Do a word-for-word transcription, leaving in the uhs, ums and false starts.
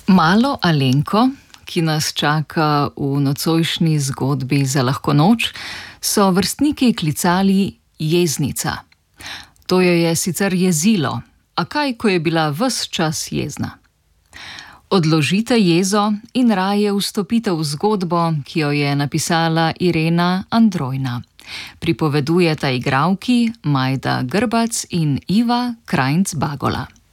Malo Alenko, ki nas čaka v nocojšnji zgodbi za lahko noč, so vrstniki klicali jeznica. To jo je sicer jezilo, a kaj, ko je bila ves čas jezna? Odložite jezo in raje vstopite v zgodbo, ki jo je napisala Irena Androjna. Pripovedujeta igralki Majda Grbac in Iva Krajnc Bagola.